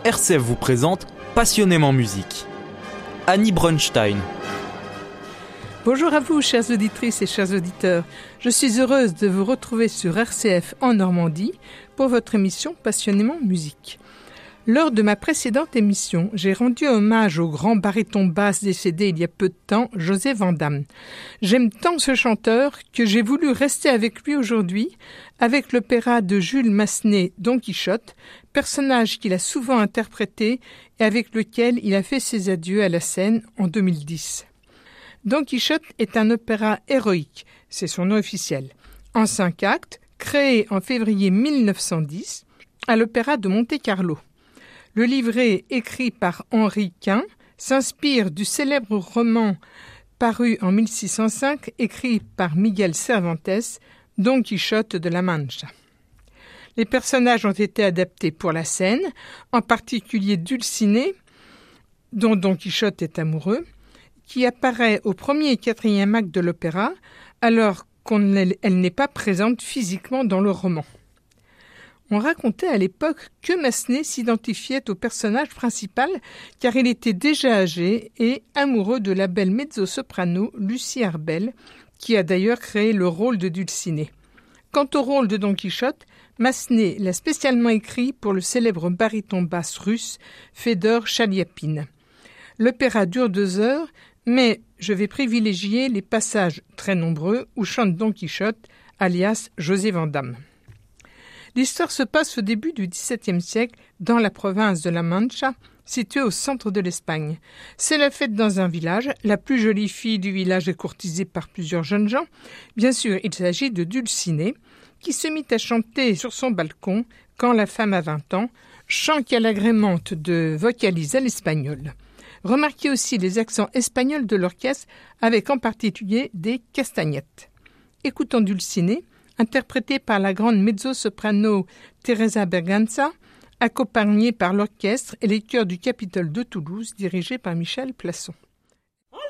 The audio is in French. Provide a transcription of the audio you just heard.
RCF vous présente Passionnément musique. Annie Brunstein. Bonjour à vous, chères auditrices et chers auditeurs. Je suis heureuse de vous retrouver sur RCF en Normandie pour votre émission Passionnément musique. Lors de ma précédente émission, j'ai rendu hommage au grand baryton basse décédé il y a peu de temps, José Van Damme. J'aime tant ce chanteur que j'ai voulu rester avec lui aujourd'hui, avec l'opéra de Jules Massenet, Don Quichotte, personnage qu'il a souvent interprété et avec lequel il a fait ses adieux à la scène en 2010. Don Quichotte est un opéra héroïque, c'est son nom officiel, en 5 actes, créé en février 1910 à l'opéra de Monte-Carlo. Le livret, écrit par Henri Quint, s'inspire du célèbre roman paru en 1605, écrit par Miguel Cervantes, Don Quichotte de la Mancha. Les personnages ont été adaptés pour la scène, en particulier Dulcinée, dont Don Quichotte est amoureux, qui apparaît au premier et quatrième acte de l'opéra, alors qu'elle n'est pas présente physiquement dans le roman. On racontait à l'époque que Massenet s'identifiait au personnage principal car il était déjà âgé et amoureux de la belle mezzo-soprano Lucie Arbel, qui a d'ailleurs créé le rôle de Dulcinée. Quant au rôle de Don Quichotte, Massenet l'a spécialement écrit pour le célèbre baryton basse russe Fedor Chaliapine. L'opéra dure 2 heures, mais je vais privilégier les passages très nombreux où chante Don Quichotte, alias José Van Damme. L'histoire se passe au début du XVIIe siècle dans la province de la Mancha, située au centre de l'Espagne. C'est la fête dans un village. La plus jolie fille du village est courtisée par plusieurs jeunes gens. Bien sûr, il s'agit de Dulcinée, qui se mit à chanter sur son balcon quand la femme a 20 ans, chant qu'elle agrémente de vocalises à l'espagnol. Remarquez aussi les accents espagnols de l'orchestre, avec en particulier des castagnettes. Écoutons Dulcinée, interprétée par la grande mezzo-soprano Teresa Berganza, accompagnée par l'orchestre et les chœurs du Capitole de Toulouse, dirigés par Michel Plasson.